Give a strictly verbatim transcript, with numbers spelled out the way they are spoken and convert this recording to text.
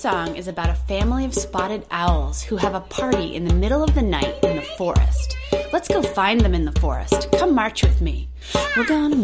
song is about a family of spotted owls who have a party in the middle of the night in the forest. Let's go find them in the forest. Come march with me. We're gonna